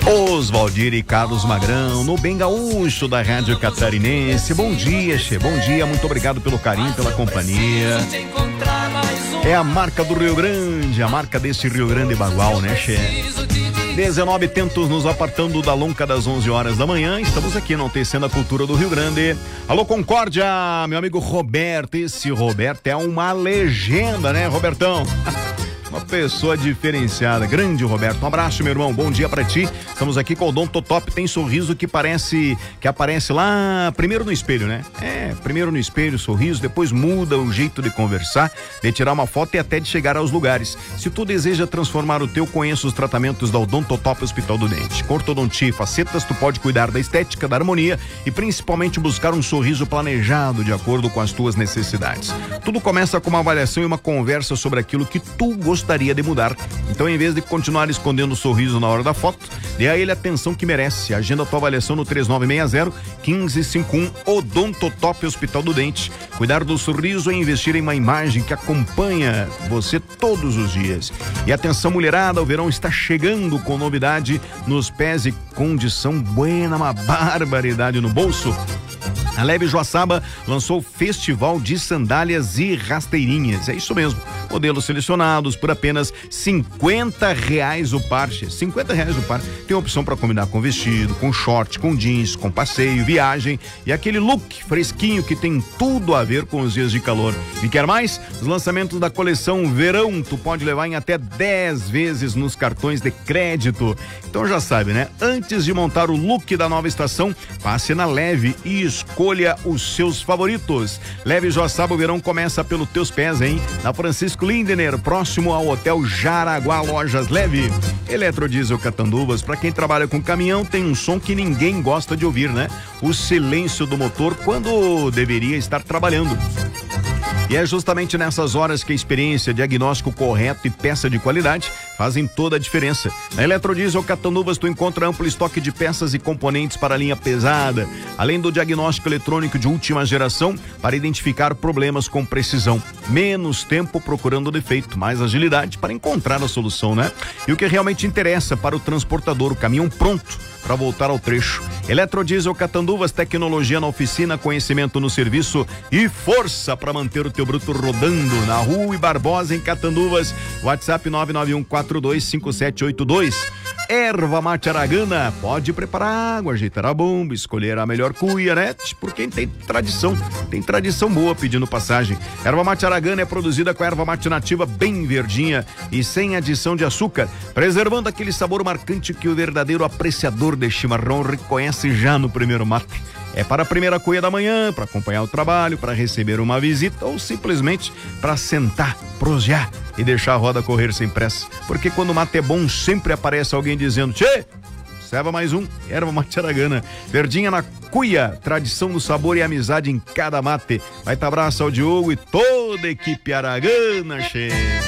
Oswaldir e Carlos Magrão, no Bem Gaúcho da Rádio Catarinense. Bom dia, Che, bom dia, muito obrigado pelo carinho, pela companhia. É a marca do Rio Grande, a marca desse Rio Grande Bagual, né, Che? 19 tentos nos apartando da lonca das 11 horas da manhã. Estamos aqui enaltecendo a cultura do Rio Grande. Alô, Concórdia, meu amigo Roberto. Esse Roberto é uma legenda, né, Robertão? Uma pessoa diferenciada, grande Roberto, um abraço, meu irmão, bom dia pra ti. Estamos aqui com o Odontotop, tem sorriso que aparece lá primeiro no espelho, né? Primeiro no espelho, sorriso, depois muda o jeito de conversar, de tirar uma foto e até de chegar aos lugares. Se tu deseja transformar o teu, conheça os tratamentos da Odontotop Hospital do Dente. Com ortodontia e facetas, tu pode cuidar da estética, da harmonia e principalmente buscar um sorriso planejado de acordo com as tuas necessidades. Tudo começa com uma avaliação e uma conversa sobre aquilo que tu gostaria de mudar. Então, em vez de continuar escondendo o sorriso na hora da foto, dê a ele a atenção que merece. Agenda a tua avaliação no 3960-1551 Odontotop Hospital do Dente. Cuidar do sorriso é investir em uma imagem que acompanha você todos os dias. E atenção, mulherada, o verão está chegando com novidade nos pés e condição buena, uma barbaridade no bolso. A Leve Joaçaba lançou o Festival de Sandálias e Rasteirinhas. É isso mesmo. Modelos selecionados por apenas R$50 o par. R$50 o par. Tem opção para combinar com vestido, com short, com jeans, com passeio, viagem e aquele look fresquinho que tem tudo a ver com os dias de calor. E quer mais? Os lançamentos da coleção Verão tu pode levar em até 10 vezes nos cartões de crédito. Então já sabe, né? Antes de montar o look da nova estação, passe na Leve e escolha os seus favoritos. Leve Joaçaba, o verão começa pelos teus pés, hein? Na Francisco Lindener, próximo ao Hotel Jaraguá, Lojas Leve. Eletrodiesel Catanduvas, para quem trabalha com caminhão, tem um som que ninguém gosta de ouvir, né? O silêncio do motor quando deveria estar trabalhando. E é justamente nessas horas que a experiência, diagnóstico correto e peça de qualidade fazem toda a diferença. Na Eletrodiesel Catanduvas tu encontra amplo estoque de peças e componentes para a linha pesada, além do diagnóstico eletrônico de última geração para identificar problemas com precisão. Menos tempo procurando o defeito, mais agilidade para encontrar a solução, né? E o que realmente interessa para o transportador, o caminhão pronto para voltar ao trecho. Eletrodiesel Catanduvas, tecnologia na oficina, conhecimento no serviço e força para manter o teu bruto rodando. Na Rua Barbosa, em Catanduvas, WhatsApp 991425782. Erva Mate Aragana, pode preparar água, ajeitar a bomba, escolher a melhor cuia, né? Porque tem tradição boa pedindo passagem. Erva Mate Aragana é produzida com erva mate nativa bem verdinha e sem adição de açúcar, preservando aquele sabor marcante que o verdadeiro apreciador de chimarrão reconhece já no primeiro mate. É para a primeira cuia da manhã, para acompanhar o trabalho, para receber uma visita ou simplesmente para sentar, prosear e deixar a roda correr sem pressa. Porque quando o mate é bom, sempre aparece alguém dizendo: tchê, serva mais um. Erva Mate Aragana, verdinha na cuia, tradição no sabor e amizade em cada mate. Vai te abraço ao Diogo e toda a equipe Aragana, che.